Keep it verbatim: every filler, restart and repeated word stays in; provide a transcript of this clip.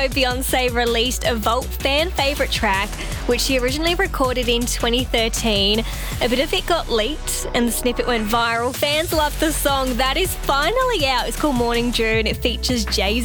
Beyonce released a Vault fan favourite track, which she originally recorded in twenty thirteen. A bit of it got leaked and the snippet went viral. Fans love the song. That is finally out. It's called Morning Dew and it features Jay-Z.